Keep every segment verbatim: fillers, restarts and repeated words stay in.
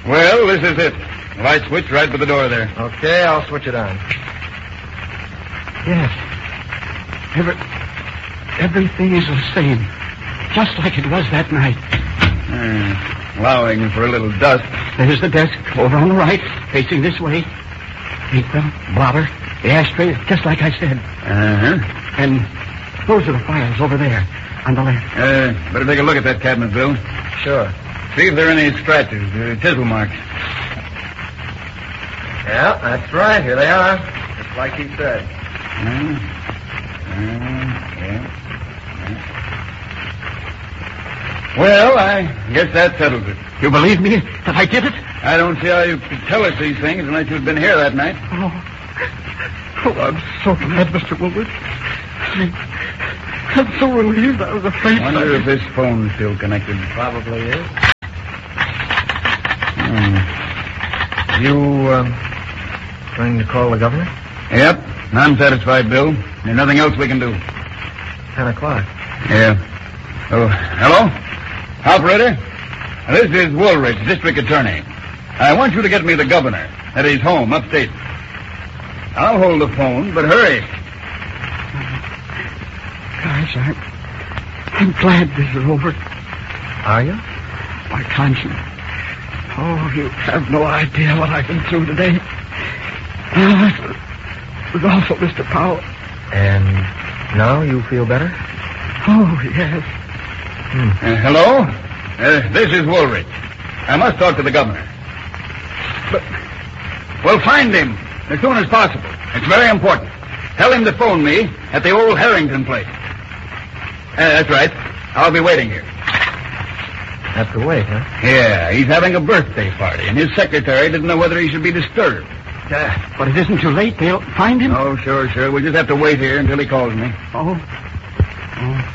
Well, this is it. Light switch right by the door there. Okay, I'll switch it on. Yes. Every, everything is the same. Just like it was that night. Uh, allowing for a little dust. There's the desk over on the right, facing this way. Inkwell, blotter, the ashtray, just like I said. Uh-huh. And those are the files over there, on the left. Uh, better take a look at that cabinet, Bill. Sure. See if there are any scratches, uh, chisel marks. Yeah, that's right. Here they are. Just like he said. Uh, uh, yeah. Well, I guess that settles it. You believe me that I did it? I don't see how you could tell us these things unless you'd been here that night. Oh, oh I'm so glad, Mister Woolworth. I, I'm so relieved. I was afraid. I wonder if this phone's still connected. Probably is. Hmm. You, um, going to call the governor? Yep. I'm satisfied, Bill. There's nothing else we can do. Ten o'clock. Yeah. Oh, hello? Operator? This is Woolridge, district attorney. I want you to get me the governor at his home upstate. I'll hold the phone, but hurry. Gosh, I'm, I'm glad this is over. Are you? My conscience. Oh, you have no idea what I've been through today. Oh, it was awful, Mister Powell. And now you feel better? Oh, yes. Hmm. Uh, hello? Uh, this is Woolridge. I must talk to the governor. But, well, find him as soon as possible. It's very important. Tell him to phone me at the old Harrington place. Uh, that's right. I'll be waiting here. Have to wait, huh? Yeah, he's having a birthday party, and his secretary didn't know whether he should be disturbed. Uh, but it isn't too late. They'll find him? Oh, sure, sure. We'll just have to wait here until he calls me. Oh. Oh.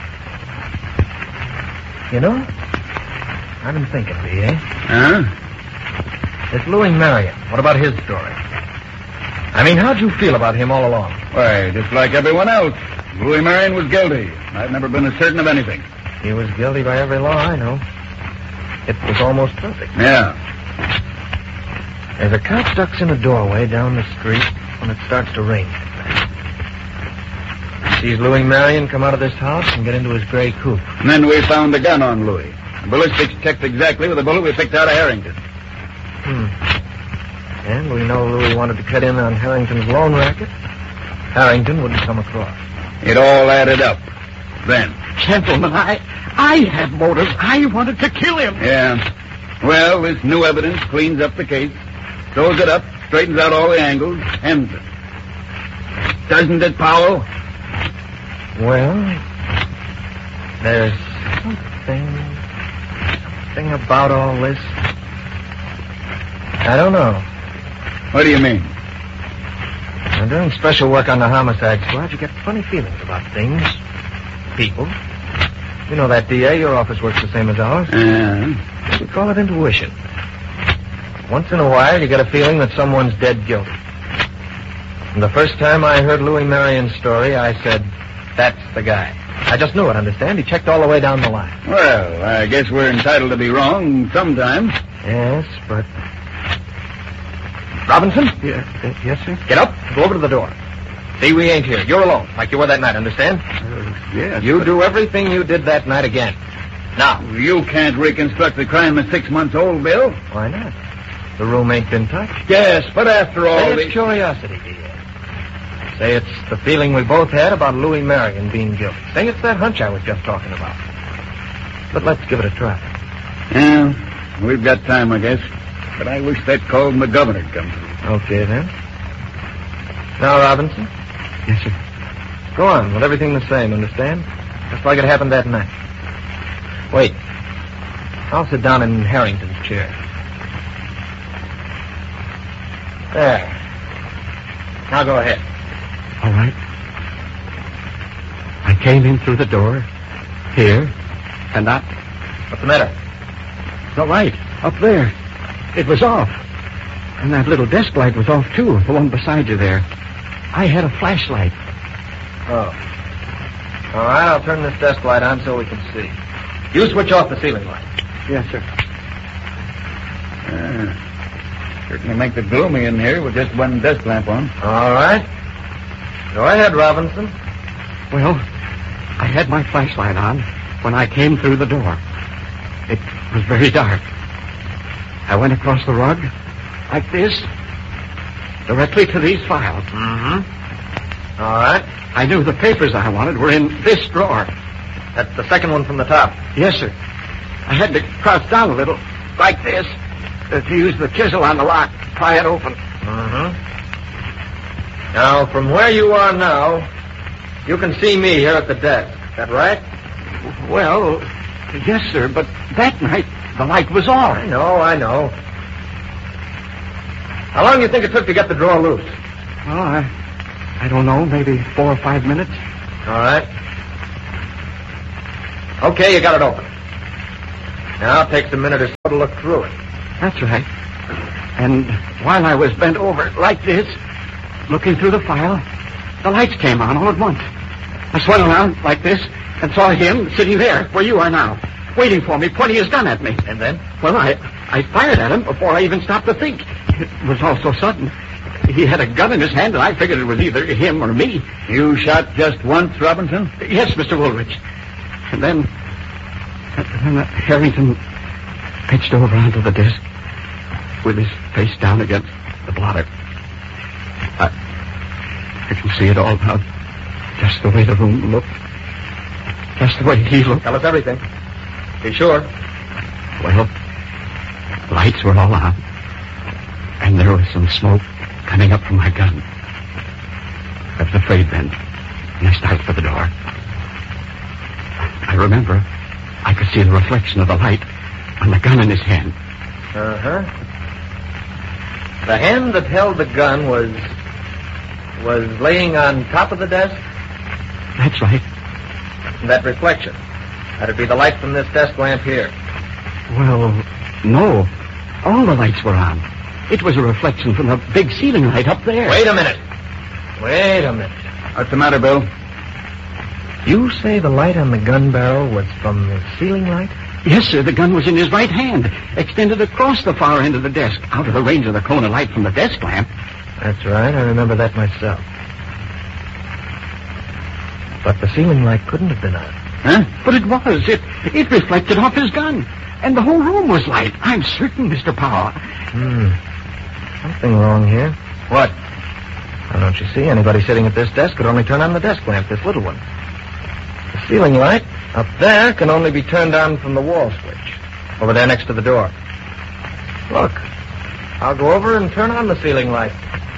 You know, I've been thinking, D A. Huh? This Louis Marion, what about his story? I mean, how'd you feel about him all along? Why, just like everyone else. Louis Marion was guilty. I've never been as certain of anything. He was guilty by every law I know. It was almost perfect. Yeah. There's a cop ducks in a doorway down the street when it starts to rain. Sees Louis Marion come out of this house and get into his gray coupe. And then we found the gun on Louis. The ballistics checked exactly with the bullet we picked out of Harrington. Hmm. And we know Louis wanted to cut in on Harrington's loan racket. Harrington wouldn't come across. It all added up. Then. Gentlemen, I, I had motives. I wanted to kill him. Yeah. Well, this new evidence cleans up the case, throws it up, straightens out all the angles, ends it. Doesn't it, Powell? Well, there's something, something about all this. I don't know. What do you mean? I'm doing special work on the homicide squad. You get funny feelings about things, people. You know that, D A. Your office works the same as ours. Yeah. We call it intuition. Once in a while, you get a feeling that someone's dead guilty. And the first time I heard Louis Marion's story, I said, that's the guy. I just knew it, understand? He checked all the way down the line. Well, I guess we're entitled to be wrong sometimes. Yes, but... Robinson? Yeah, uh, yes, sir? Get up. Go over to the door. See, we ain't here. You're alone, like you were that night, understand? Uh, yes. You but... do everything you did that night again. Now. You can't reconstruct the crime that's six months old, Bill. Why not? The room ain't been touched. Yes, but after all... Say the... it's curiosity, D A. Say it's the feeling we both had about Louis Marion being guilty. Say it's that hunch I was just talking about. But let's give it a try. Yeah, we've got time, I guess. But I wish that call from the governor had come through. Okay, then. Now, Robinson. Yes, sir. Go on, with everything the same, understand? Just like it happened that night. Wait. I'll sit down in Harrington's chair. There. Now go ahead. All right. I came in through the door, here, and I... What's the matter? The light, up there. It was off. And that little desk light was off, too, the one beside you there. I had a flashlight. Oh. All right, I'll turn this desk light on so we can see. You switch off the ceiling light. Yes, sir. Uh, certainly makes it gloomy in here with just one desk lamp on. All right. Go ahead, Robinson. Well, I had my flashlight on when I came through the door. It was very dark. I went across the rug, like this, directly to these files. Mm-hmm. All right. I knew the papers I wanted were in this drawer. That's the second one from the top. Yes, sir. I had to crouch down a little, like this, uh, to use the chisel on the lock, pry it open. Mm-hmm. Now, from where you are now, you can see me here at the desk. Is that right? Well, yes, sir, but that night the light was off. I know, I know. How long do you think it took to get the drawer loose? Oh, I, I don't know, maybe four or five minutes. All right. Okay, you got it open. Now it takes a minute or so to look through it. That's right. And while I was bent over like this, looking through the file, the lights came on all at once. I swung around like this and saw him sitting there where you are now, waiting for me, pointing his gun at me. And then? Well, I, I fired at him before I even stopped to think. It was all so sudden. He had a gun in his hand, and I figured it was either him or me. You shot just once, Robinson? Yes, Mister Woolridge. And then, and then Harrington pitched over onto the desk with his face down against the blotter. I, I can see it all now. Just the way the room looked. Just the way he looked. Tell us everything. Be sure. Well, lights were all on. And there was some smoke coming up from my gun. I was afraid then. And I started for the door. I remember I could see the reflection of the light on the gun in his hand. Uh-huh. The hand that held the gun was... was laying on top of the desk? That's right. That reflection. That'd be the light from this desk lamp here. Well, no. All the lights were on. It was a reflection from the big ceiling light up there. Wait a minute. Wait a minute. What's the matter, Bill? You say the light on the gun barrel was from the ceiling light? Yes, sir. The gun was in his right hand, extended across the far end of the desk, out of the range of the cone of light from the desk lamp. That's right. I remember that myself. But the ceiling light couldn't have been on. Huh? But it was. It it reflected off his gun. And the whole room was light. I'm certain, Mister Powell. Hmm. Something wrong here. What? Well, don't you see? Anybody sitting at this desk could only turn on the desk lamp, this little one. The ceiling light up there can only be turned on from the wall switch. Over there next to the door. Look. I'll go over and turn on the ceiling light.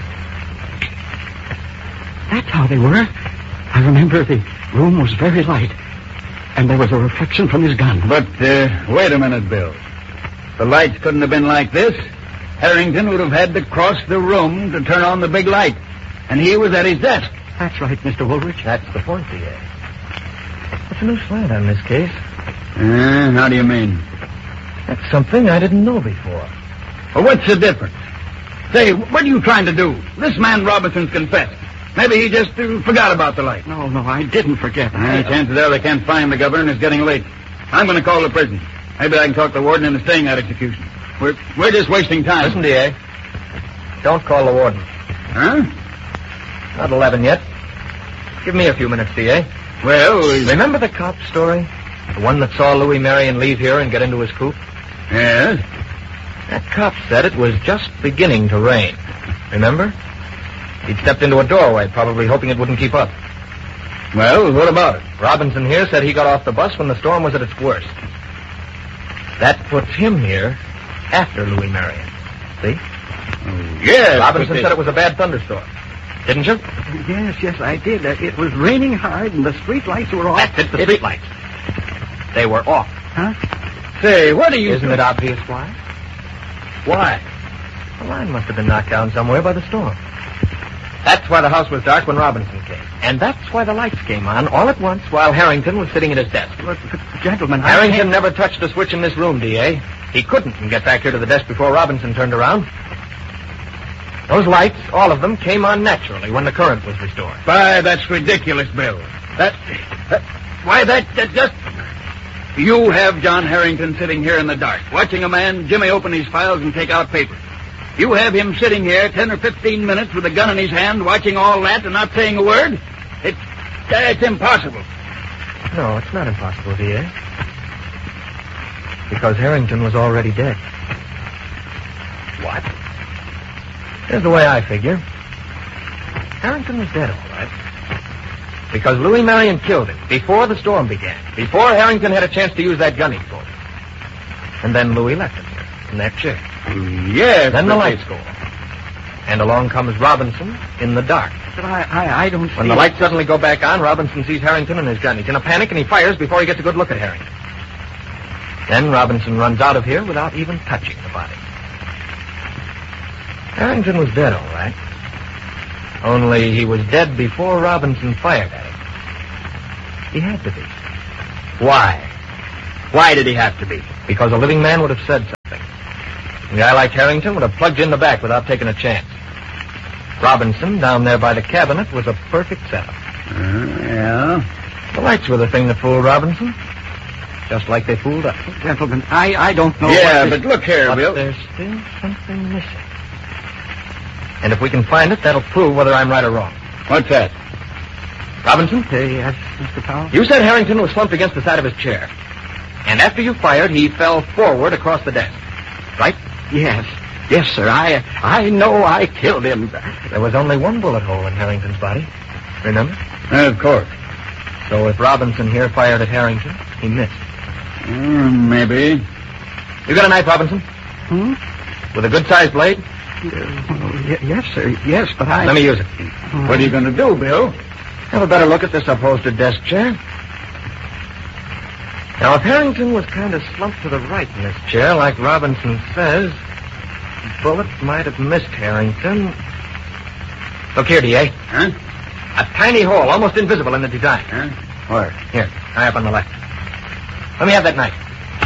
That's how they were. I remember the room was very light. And there was a reflection from his gun. But, uh, wait a minute, Bill. The lights couldn't have been like this. Harrington would have had to cross the room to turn on the big light. And he was at his desk. That's right, Mister Woolridge. That's the point, D A. What's a new slant on this case? Uh, how do you mean? That's something I didn't know before. Well, what's the difference? Say, what are you trying to do? This man Robinson's confessed. Maybe he just uh, forgot about the light. No, no, I didn't forget. Uh, chances are they can't find the governor and it's getting late. I'm going to call the prison. Maybe I can talk the warden into staying that execution. We're we're just wasting time. Listen, D A. Don't call the warden. Huh? Not eleven yet. Give me a few minutes, D A. Well, uh, remember the cop story? The one that saw Louis Marion leave here and get into his coupe? yes. That cop said it was just beginning to rain. Remember? He'd stepped into a doorway, probably hoping it wouldn't keep up. Well, what about it? Robinson here said he got off the bus when the storm was at its worst. That puts him here after Louis Marion. See? Oh, yes. Robinson said it was a bad thunderstorm. Didn't you? Yes, yes, I did. Uh, It was raining hard and the street lights were off. That's it, the street lights. They were off. Huh? Say, what are you... Isn't it obvious why? Why? The line must have been knocked down somewhere by the storm. That's why the house was dark when Robinson came. And that's why the lights came on all at once while Harrington was sitting at his desk. Look, gentlemen, I Harrington can't- never touched a switch in this room, D A. He couldn't get back here to the desk before Robinson turned around. Those lights, all of them, came on naturally when the current was restored. Why, that's ridiculous, Bill. That... that why, that, that just... You have John Harrington sitting here in the dark, watching a man, Jimmy, open his files and take out papers. You have him sitting here ten or fifteen minutes with a gun in his hand, watching all that and not saying a word? It's, it's impossible. No, it's not impossible, D A. Because Harrington was already dead. What? Here's the way I figure. Harrington was dead, all right. Because Louis Marion killed him before the storm began, before Harrington had a chance to use that gun he pulled. And then Louis left him here, in that chair. Yes. Then the lights go off. And along comes Robinson in the dark. But I, I, I don't see... When the lights suddenly go back on, Robinson sees Harrington and his gun. He's in a panic and he fires before he gets a good look at Harrington. Then Robinson runs out of here without even touching the body. Harrington was dead, all right. Only he was dead before Robinson fired at him. He had to be. Why? Why did he have to be? Because a living man would have said something. A guy like Harrington would have plugged in the back without taking a chance. Robinson, down there by the cabinet, was a perfect setup. Uh, yeah? The lights were the thing that fooled Robinson. Just like they fooled us. Gentlemen, I, I don't know Yeah, what this... but look here, But Bill. there's still something missing. And if we can find it, that'll prove whether I'm right or wrong. What's that? Robinson? Uh, yes, Mister Powell? You said Harrington was slumped against the side of his chair. And after you fired, he fell forward across the desk. Right? Yes. Yes, sir. I I know I killed him. There was only one bullet hole in Harrington's body. Remember? Uh, of course. So if Robinson here fired at Harrington, he missed. Mm, maybe. You got a knife, Robinson? Hmm? With a good-sized blade? Uh, y- yes, sir. Yes, but I... Let me use it. Uh, What are you going to do, Bill? Have a better look at this upholstered desk chair. Now, if Harrington was kind of slumped to the right in this chair, like Robinson says, the bullet might have missed Harrington. Look here, D A. Huh? A tiny hole, almost invisible in the design. Huh? Where? Here, high up on the left. Let me have that knife.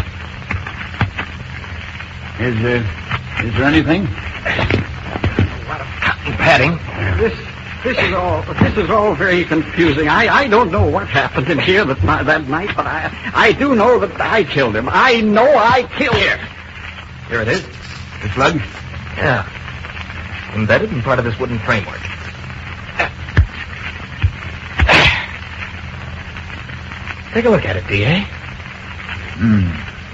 Is, uh, is there anything? A lot of cotton padding. This this is all this is all very confusing. I, I don't know what happened in here that that night, but I I do know that I killed him. I know I killed him. Here it is. The slug? Yeah. Embedded in part of this wooden framework. Take a look at it, D A. Hmm.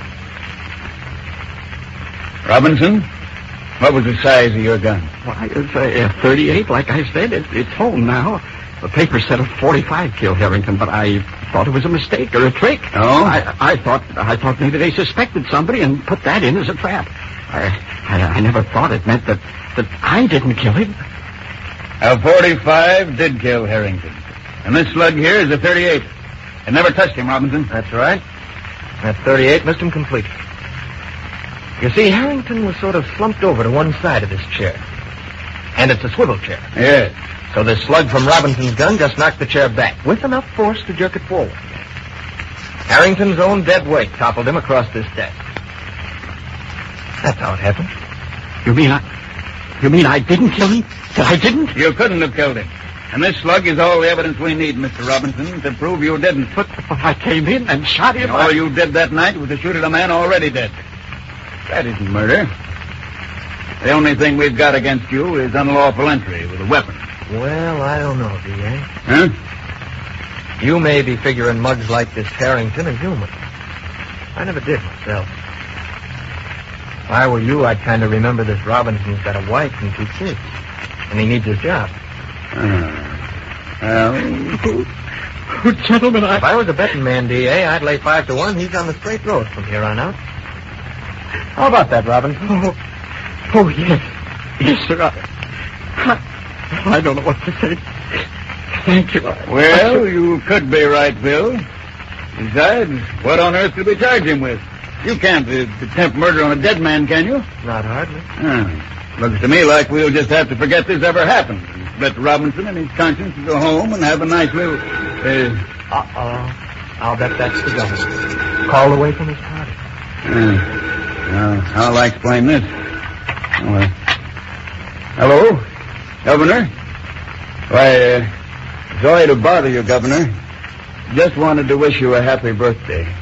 Robinson, what was the size of your gun? Why, it's a, a thirty-eight, like I said. It, it's home now. The paper said a forty-five killed Harrington, but I thought it was a mistake or a trick. Oh? I, I thought I thought maybe they suspected somebody and put that in as a trap. I, I, I never thought it meant that, that I didn't kill him. A forty-five did kill Harrington. And this slug here is a thirty-eight. It never touched him, Robinson. That's right. That thirty-eight missed him completely. You see, Harrington was sort of slumped over to one side of this chair. And it's a swivel chair. Yes. So this slug from Robinson's gun just knocked the chair back, with enough force to jerk it forward. Harrington's own dead weight toppled him across this desk. That's how it happened. You mean I... You mean I didn't kill him? That I didn't? You couldn't have killed him. And this slug is all the evidence we need, Mister Robinson, to prove you didn't. But, but I came in and shot him. And all you did that night was to shoot at a man already dead. That isn't murder. The only thing we've got against you is unlawful entry with a weapon. Well, I don't know, D A. Huh? You may be figuring mugs like this Harrington are human. I never did myself. If I were you, I'd kind of remember this Robinson's got a wife and two kids. And he needs his job. Uh, well, Oh, gentlemen, I... If I was a betting man, D A, I'd lay five to one. He's on the straight road from here on out. How about that, Robinson? Oh, oh yes. Yes, sir. I, I don't know what to say. Thank you. I, well, you could be right, Bill. Besides, what on earth did we charge him with? You can't uh, attempt murder on a dead man, can you? Not hardly. Uh, looks to me like we'll just have to forget this ever happened. Let Robinson and his conscience go home and have a nice little... Uh, Uh-oh. I'll bet that's the governor. Called away from his party. uh, now, how'll I explain this? Oh, uh, hello? Governor? Why, uh, sorry to bother you, Governor. Just wanted to wish you a happy birthday.